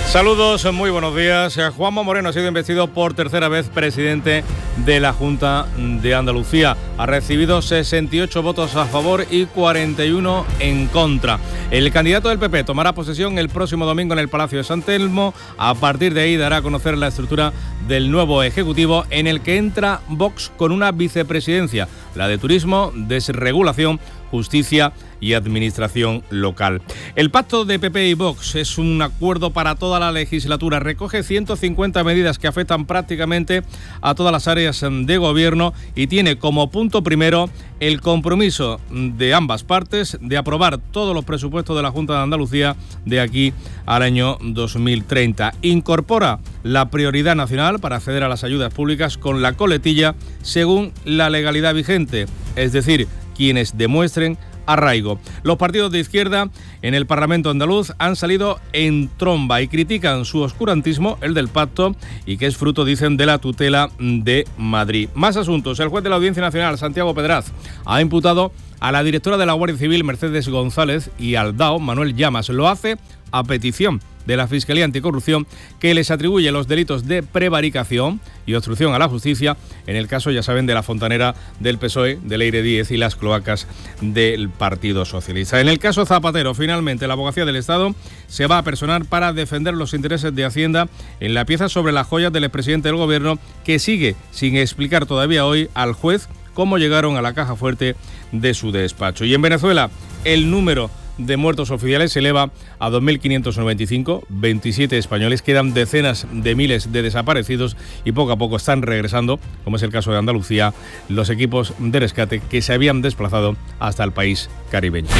Saludos, muy buenos días. Juanma Moreno ha sido investido por tercera vez presidente de la Junta de Andalucía. Ha recibido 68 votos a favor y 41 en contra. El candidato del PP tomará posesión el próximo domingo en el Palacio de San Telmo. A partir de ahí dará a conocer la estructura del nuevo Ejecutivo, en el que entra Vox con una vicepresidencia, la de Turismo, Desregulación, Justicia y Administración Local. El pacto de PP y Vox es un acuerdo para toda la legislatura. Recoge 150 medidas que afectan prácticamente a todas las áreas de gobierno y tiene como punto primero el compromiso de ambas partes de aprobar todos los presupuestos de la Junta de Andalucía de aquí al año 2030. Incorpora la prioridad nacional para acceder a las ayudas públicas con la coletilla según la legalidad vigente, es decir, quienes demuestren arraigo. Los partidos de izquierda en el Parlamento andaluz han salido en tromba y critican su oscurantismo, el del pacto, y que es fruto, dicen, de la tutela de Madrid. Más asuntos. El juez de la Audiencia Nacional, Santiago Pedraz, ha imputado a la directora de la Guardia Civil, Mercedes González, y al DAO, Manuel Llamas. Lo hace a petición de la Fiscalía Anticorrupción, que les atribuye los delitos de prevaricación y obstrucción a la justicia, en el caso, ya saben, de la fontanera del PSOE, de Leire Díez, y las cloacas del Partido Socialista. En el caso Zapatero, finalmente, la Abogacía del Estado se va a personar para defender los intereses de Hacienda en la pieza sobre las joyas del expresidente del Gobierno, que sigue sin explicar todavía hoy al juez cómo llegaron a la caja fuerte de su despacho. Y en Venezuela, el número de muertos oficiales se eleva a 2.595, 27 españoles, quedan decenas de miles de desaparecidos y poco a poco están regresando, como es el caso de Andalucía, los equipos de rescate que se habían desplazado hasta el país caribeño.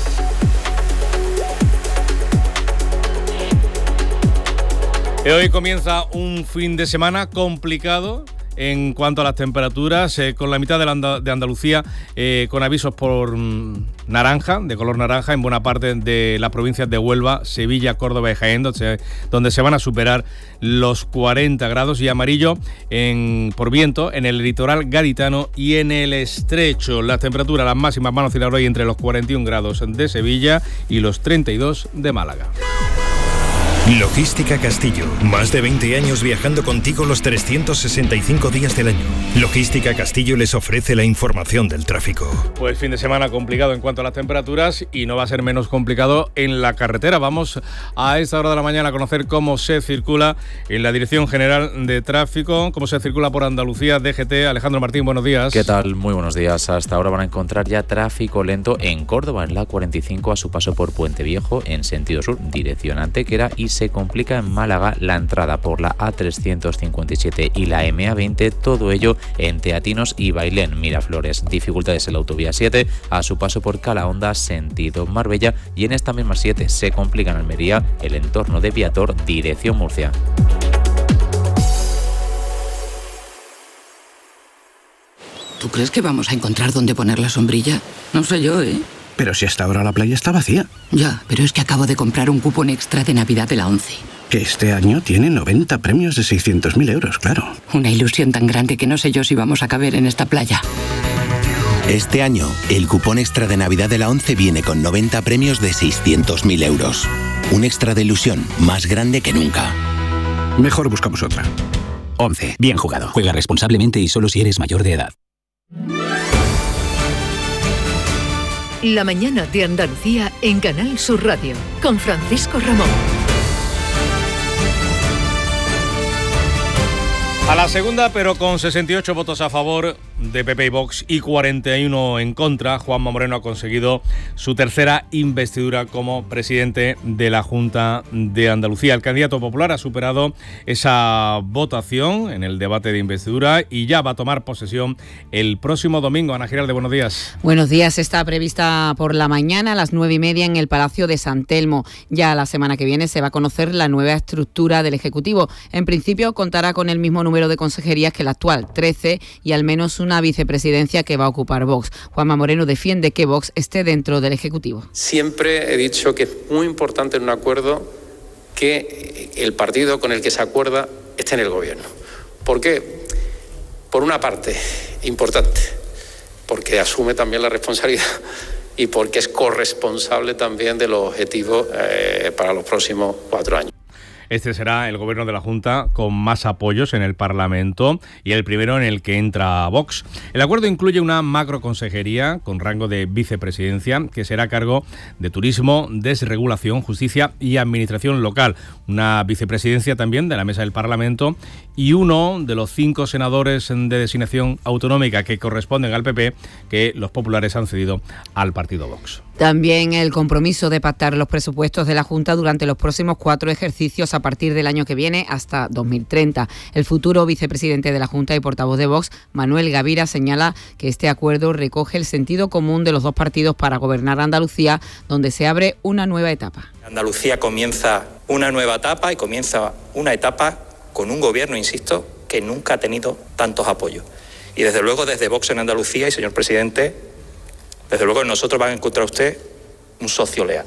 Hoy comienza un fin de semana complicado en cuanto a las temperaturas, con la mitad de Andalucía con avisos por naranja, de color naranja, en buena parte de las provincias de Huelva, Sevilla, Córdoba y Jaén, donde se van a superar los 40 grados, y amarillo por viento en el litoral gaditano y en el estrecho. Las temperaturas, las máximas, van a oscilar hoy entre los 41 grados de Sevilla y los 32 de Málaga. Logística Castillo. Más de 20 años viajando contigo los 365 días del año. Logística Castillo les ofrece la información del tráfico. Pues fin de semana complicado en cuanto a las temperaturas, y no va a ser menos complicado en la carretera. Vamos a esta hora de la mañana a conocer cómo se circula en la Dirección General de Tráfico, cómo se circula por Andalucía, DGT. Alejandro Martín, buenos días. ¿Qué tal? Muy buenos días. Hasta ahora van a encontrar ya tráfico lento en Córdoba, en la 45, a su paso por Puente Viejo, en sentido sur, dirección Antequera, y se complica en Málaga la entrada por la A357 y la MA20, todo ello en Teatinos y Bailén, Miraflores. Dificultades en la autovía 7 a su paso por Calahonda, sentido Marbella, y en esta misma 7 se complica en Almería, el entorno de Viator, dirección Murcia. ¿Tú crees que vamos a encontrar dónde poner la sombrilla? No sé yo, ¿eh? Pero si hasta ahora la playa está vacía. Ya, pero es que acabo de comprar un cupón extra de Navidad de la ONCE. Que este año tiene 90 premios de 600.000 euros, claro. Una ilusión tan grande que no sé yo si vamos a caber en esta playa. Este año, el cupón extra de Navidad de la ONCE viene con 90 premios de 600.000 euros. Un extra de ilusión más grande que nunca. Mejor buscamos otra. ONCE. Bien jugado. Juega responsablemente y solo si eres mayor de edad. La mañana de Andalucía en Canal Sur Radio, con Francisco Ramón. A la segunda, pero con 68 votos a favor de PP y Vox y 41 en contra, Juanma Moreno ha conseguido su tercera investidura como presidente de la Junta de Andalucía. El candidato popular ha superado esa votación en el debate de investidura y ya va a tomar posesión el próximo domingo. Ana Giralde, buenos días. Buenos días. Está prevista por la mañana a las 9:30 en el Palacio de San Telmo. Ya la semana que viene se va a conocer la nueva estructura del Ejecutivo. En principio contará con el mismo número de consejerías que la actual, 13, y al menos una vicepresidencia que va a ocupar Vox. Juanma Moreno defiende que Vox esté dentro del Ejecutivo. Siempre he dicho que es muy importante en un acuerdo que el partido con el que se acuerda esté en el gobierno. ¿Por qué? Por una parte, importante, porque asume también la responsabilidad y porque es corresponsable también de los objetivos para los próximos 4 años. Este será el gobierno de la Junta con más apoyos en el Parlamento y el primero en el que entra Vox. El acuerdo incluye una macroconsejería con rango de vicepresidencia que será a cargo de Turismo, Desregulación, Justicia y Administración Local. Una vicepresidencia también de la Mesa del Parlamento y uno de los 5 senadores de designación autonómica que corresponden al PP que los populares han cedido al partido Vox. También el compromiso de pactar los presupuestos de la Junta durante los próximos 4 ejercicios a partir del año que viene hasta 2030. El futuro vicepresidente de la Junta y portavoz de Vox, Manuel Gavira, señala que este acuerdo recoge el sentido común de los 2 partidos para gobernar Andalucía, donde se abre una nueva etapa. Andalucía comienza una nueva etapa y comienza una etapa con un gobierno, insisto, que nunca ha tenido tantos apoyos. Y desde luego desde Vox en Andalucía, y señor presidente, desde luego en nosotros va a encontrar usted un socio leal.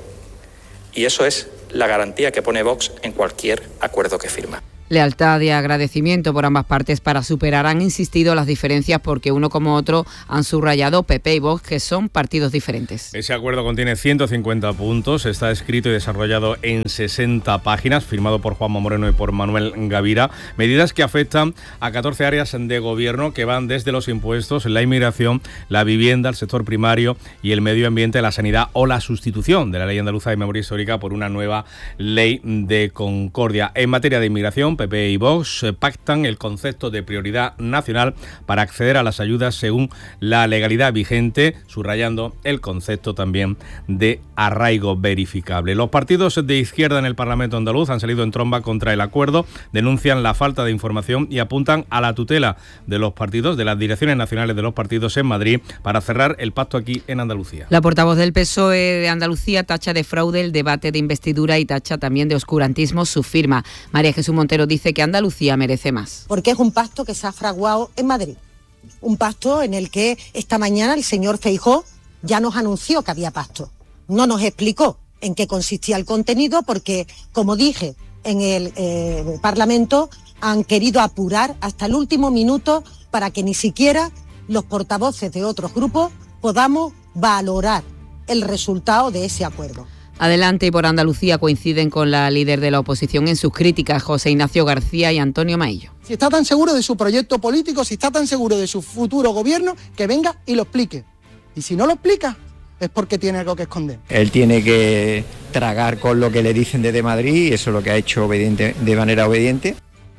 Y eso es la garantía que pone Vox en cualquier acuerdo que firma. Lealtad y agradecimiento por ambas partes para superar, han insistido, las diferencias, porque uno como otro han subrayado PP y Vox, que son partidos diferentes. Ese acuerdo contiene 150 puntos, está escrito y desarrollado en 60 páginas, firmado por Juanma Moreno y por Manuel Gavira. Medidas que afectan a 14 áreas de gobierno que van desde los impuestos, la inmigración, la vivienda, el sector primario y el medio ambiente, la sanidad o la sustitución de la Ley Andaluza de Memoria Histórica por una nueva Ley de Concordia. En materia de inmigración, PP y Vox pactan el concepto de prioridad nacional para acceder a las ayudas según la legalidad vigente, subrayando el concepto también de arraigo verificable. Los partidos de izquierda en el Parlamento andaluz han salido en tromba contra el acuerdo, denuncian la falta de información y apuntan a la tutela de los partidos, de las direcciones nacionales de los partidos en Madrid, para cerrar el pacto aquí en Andalucía. La portavoz del PSOE de Andalucía tacha de fraude el debate de investidura y tacha también de oscurantismo su firma. María Jesús Montero dice que Andalucía merece más. Porque es un pacto que se ha fraguado en Madrid. Un pacto en el que esta mañana el señor Feijóo ya nos anunció que había pacto. No nos explicó en qué consistía el contenido porque, como dije en el Parlamento, han querido apurar hasta el último minuto para que ni siquiera los portavoces de otros grupos podamos valorar el resultado de ese acuerdo. Adelante y por Andalucía coinciden con la líder de la oposición en sus críticas, José Ignacio García y Antonio Maillo. Si está tan seguro de su proyecto político, si está tan seguro de su futuro gobierno, que venga y lo explique. Y si no lo explica, es porque tiene algo que esconder. Él tiene que tragar con lo que le dicen desde Madrid y eso es lo que ha hecho de manera obediente.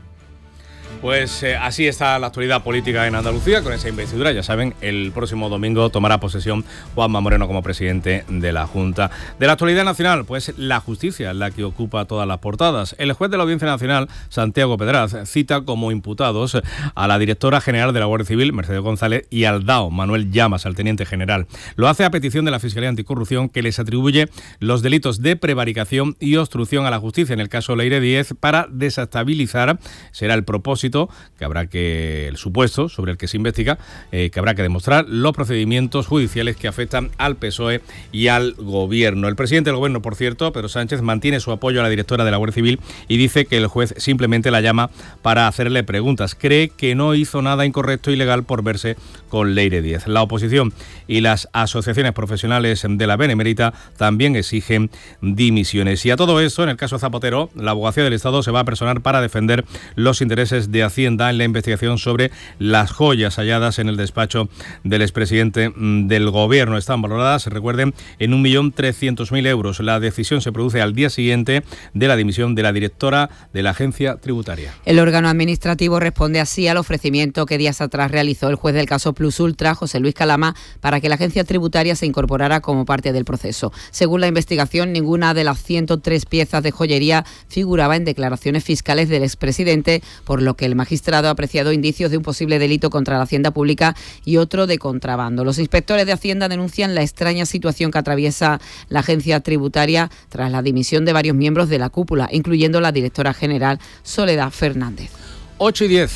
Pues así está la actualidad política en Andalucía con esa investidura. Ya saben, el próximo domingo tomará posesión Juanma Moreno como presidente de la Junta. De la actualidad nacional, pues la justicia es la que ocupa todas las portadas. El juez de la Audiencia Nacional, Santiago Pedraz, cita como imputados a la directora general de la Guardia Civil, Mercedes González, y al DAO, Manuel Llamas, al teniente general. Lo hace a petición de la Fiscalía Anticorrupción, que les atribuye los delitos de prevaricación y obstrucción a la justicia en el caso Leire Díez para desestabilizar, será el propósito que habrá que, el supuesto sobre el que se investiga, que habrá que demostrar los procedimientos judiciales que afectan al PSOE y al Gobierno. El presidente del Gobierno, por cierto, Pedro Sánchez, mantiene su apoyo a la directora de la Guardia Civil y dice que el juez simplemente la llama para hacerle preguntas. Cree que no hizo nada incorrecto o ilegal por verse con Leire Díez. La oposición y las asociaciones profesionales de la Benemérita también exigen dimisiones. Y a todo esto, en el caso Zapatero, la Abogacía del Estado se va a personar para defender los intereses de Hacienda en la investigación sobre las joyas halladas en el despacho del expresidente del Gobierno. Están valoradas, recuerden, en 1.300.000 euros. La decisión se produce al día siguiente de la dimisión de la directora de la agencia tributaria. El órgano administrativo responde así al ofrecimiento que días atrás realizó el juez del caso Plus Ultra, José Luis Calama, para que la agencia tributaria se incorporara como parte del proceso. Según la investigación, ninguna de las 103 piezas de joyería figuraba en declaraciones fiscales del expresidente, por lo que el magistrado ha apreciado indicios de un posible delito contra la hacienda pública y otro de contrabando. Los inspectores de Hacienda denuncian la extraña situación que atraviesa la agencia tributaria tras la dimisión de varios miembros de la cúpula, incluyendo la directora general Soledad Fernández. 8:10.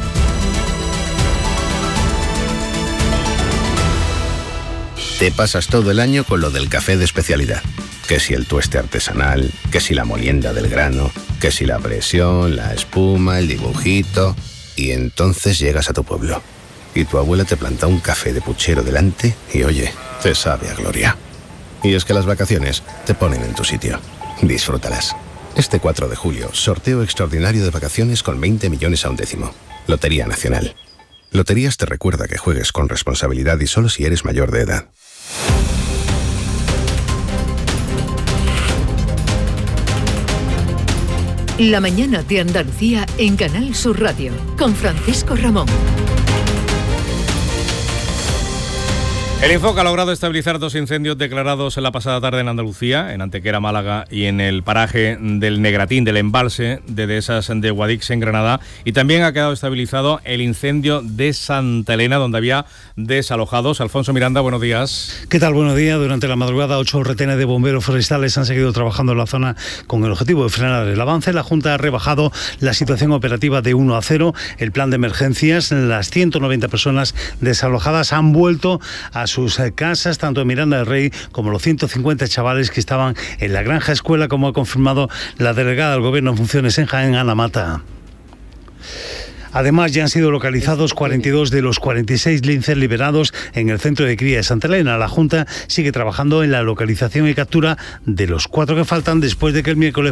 Te pasas todo el año con lo del café de especialidad. Que si el tueste artesanal, que si la molienda del grano, que si la presión, la espuma, el dibujito. Y entonces llegas a tu pueblo. Y tu abuela te planta un café de puchero delante y oye, te sabe a gloria. Y es que las vacaciones te ponen en tu sitio. Disfrútalas. Este 4 de julio, sorteo extraordinario de vacaciones con 20 millones a un décimo. Lotería Nacional. Loterías te recuerda que juegues con responsabilidad y solo si eres mayor de edad. La mañana de Andalucía en Canal Sur Radio, con Francisco Ramón. El Infoca ha logrado estabilizar 2 incendios declarados en la pasada tarde en Andalucía, en Antequera, Málaga, y en el paraje del Negratín, del embalse de Dehesas de Guadix, en Granada. Y también ha quedado estabilizado el incendio de Santa Elena, donde había desalojados. Alfonso Miranda, buenos días. ¿Qué tal? Buenos días. Durante la madrugada, 8 retenes de bomberos forestales han seguido trabajando en la zona con el objetivo de frenar el avance. La Junta ha rebajado la situación operativa de 1-0. El plan de emergencias, las 190 personas desalojadas han vuelto a sus casas, tanto en Miranda del Rey como los 150 chavales que estaban en la granja escuela, como ha confirmado la delegada del Gobierno en funciones en Jaén, Ana Mata. Además, ya han sido localizados 42 de los 46 linces liberados en el centro de cría de Santa Elena. La Junta sigue trabajando en la localización y captura de los 4 que faltan, después de que el miércoles